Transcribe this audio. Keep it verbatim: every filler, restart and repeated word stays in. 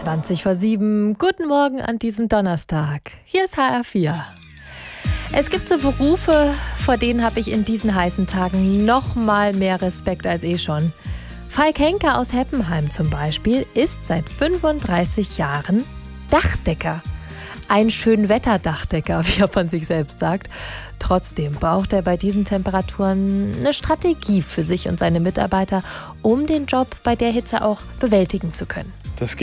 zwanzig vor sieben. Guten Morgen an diesem Donnerstag. Hier ist H R vier. Es gibt so Berufe, vor denen habe ich in diesen heißen Tagen noch mal mehr Respekt als eh schon. Falk Henke aus Heppenheim zum Beispiel ist seit fünfunddreißig Jahren Dachdecker. Ein Schönwetterdachdecker, wie er von sich selbst sagt. Trotzdem braucht er bei diesen Temperaturen eine Strategie für sich und seine Mitarbeiter, um den Job bei der Hitze auch bewältigen zu können.